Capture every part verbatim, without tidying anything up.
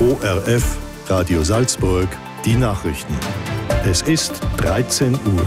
O R F, Radio Salzburg, die Nachrichten. Es ist dreizehn Uhr.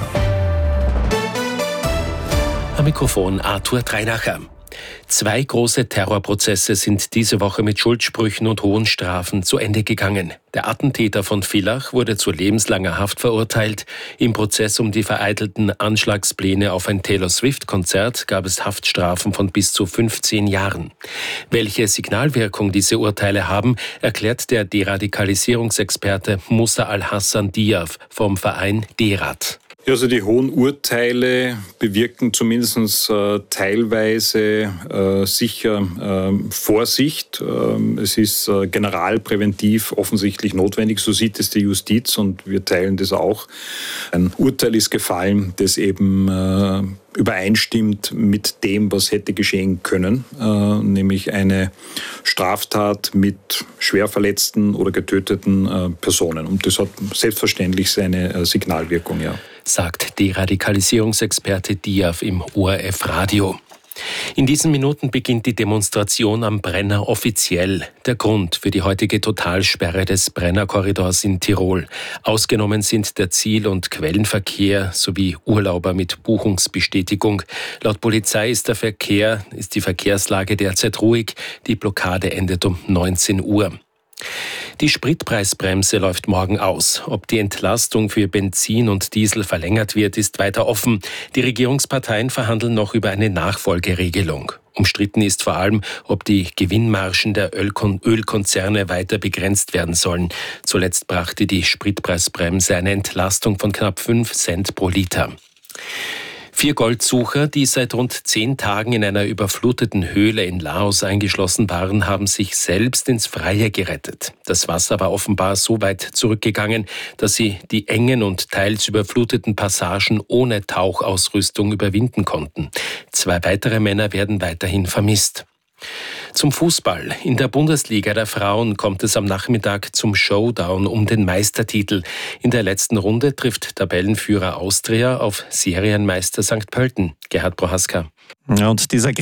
Am Mikrofon Arthur Dreinacher. Zwei große Terrorprozesse sind diese Woche mit Schuldsprüchen und hohen Strafen zu Ende gegangen. Der Attentäter von Villach wurde zu lebenslanger Haft verurteilt. Im Prozess um die vereitelten Anschlagspläne auf ein Taylor-Swift-Konzert gab es Haftstrafen von bis zu fünfzehn Jahren. Welche Signalwirkung diese Urteile haben, erklärt der Deradikalisierungsexperte Musa Al-Hassan Diaf vom Verein DERAD. Also die hohen Urteile bewirken zumindest äh, teilweise äh, sicher äh, Vorsicht. Äh, es ist äh, generalpräventiv offensichtlich notwendig, so sieht es die Justiz und wir teilen das auch. Ein Urteil ist gefallen, das eben äh, übereinstimmt mit dem, was hätte geschehen können, äh, nämlich eine Straftat mit schwer verletzten oder getöteten äh, Personen. Und das hat selbstverständlich seine äh, Signalwirkung, ja. Sagt Deradikalisierungsexperte Diaf im O R F-Radio. In diesen Minuten beginnt die Demonstration am Brenner offiziell. Der Grund für die heutige Totalsperre des Brenner-Korridors in Tirol. Ausgenommen sind der Ziel- und Quellenverkehr sowie Urlauber mit Buchungsbestätigung. Laut Polizei ist der Verkehr, ist die Verkehrslage derzeit ruhig. Die Blockade endet um neunzehn Uhr. Die Spritpreisbremse läuft morgen aus. Ob die Entlastung für Benzin und Diesel verlängert wird, ist weiter offen. Die Regierungsparteien verhandeln noch über eine Nachfolgeregelung. Umstritten ist vor allem, ob die Gewinnmargen der Ölkon- Ölkonzerne weiter begrenzt werden sollen. Zuletzt brachte die Spritpreisbremse eine Entlastung von knapp fünf Cent pro Liter. Vier Goldsucher, die seit rund zehn Tagen in einer überfluteten Höhle in Laos eingeschlossen waren, haben sich selbst ins Freie gerettet. Das Wasser war offenbar so weit zurückgegangen, dass sie die engen und teils überfluteten Passagen ohne Tauchausrüstung überwinden konnten. Zwei weitere Männer werden weiterhin vermisst. Zum Fußball. In der Bundesliga der Frauen kommt es am Nachmittag zum Showdown um den Meistertitel. In der letzten Runde trifft Tabellenführer Austria auf Serienmeister Sankt Pölten. Gerhard Prohaska. Ja, und dieser